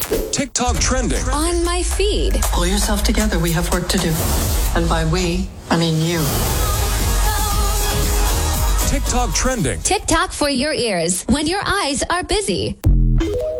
TikTok trending. On my feed. Pull yourself together. We have work to do. And by we, I mean you. TikTok trending. TikTok for your ears when your eyes are busy.